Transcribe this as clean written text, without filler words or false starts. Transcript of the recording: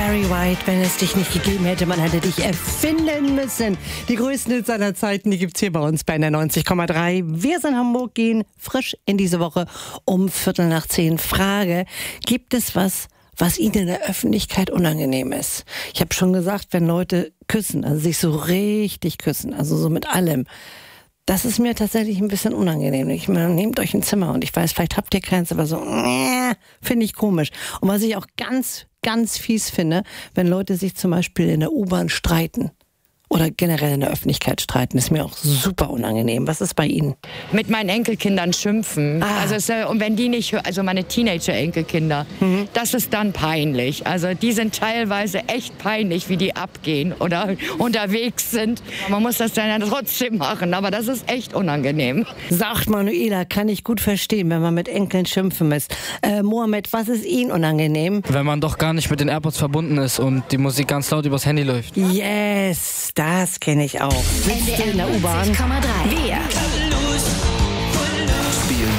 Barry White, wenn es dich nicht gegeben hätte, man hätte dich erfinden müssen. Die größten Hits aller Zeiten, die gibt's hier bei uns bei der 90,3. Wir sind Hamburg, gehen frisch in diese Woche um 9:15. Frage, gibt es was Ihnen in der Öffentlichkeit unangenehm ist? Ich habe schon gesagt, wenn Leute küssen, also sich so richtig küssen, also so mit allem, das ist mir tatsächlich ein bisschen unangenehm. Ich meine, nehmt euch ein Zimmer und ich weiß, vielleicht habt ihr keins, aber so, finde ich komisch. Und was ich auch ganz, ganz fies finde, wenn Leute sich zum Beispiel in der U-Bahn streiten oder generell in der Öffentlichkeit streiten, ist mir auch super unangenehm. Was ist bei Ihnen? Mit meinen Enkelkindern schimpfen. Und wenn die nicht hören, also meine Teenager-Enkelkinder, das ist dann peinlich. Also die sind teilweise echt peinlich, wie die abgehen oder unterwegs sind. Man muss das dann ja trotzdem machen, aber das ist echt unangenehm. Sagt Manuela, kann ich gut verstehen, wenn man mit Enkeln schimpfen muss. Mohammed, was ist Ihnen unangenehm? Wenn man doch gar nicht mit den AirPods verbunden ist und die Musik ganz laut übers Handy läuft. Yes, das kenne ich auch. Sitzt in der U-Bahn. 90,3.